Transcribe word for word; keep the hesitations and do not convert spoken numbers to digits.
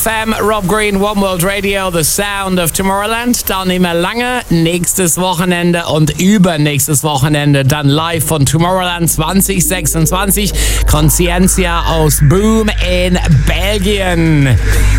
F M, Rob Green, One World Radio, The Sound of Tomorrowland. Dann immer lange, nächstes Wochenende und übernächstes Wochenende dann live von Tomorrowland zwanzig sechsundzwanzig. Conscientia aus Boom in Belgien.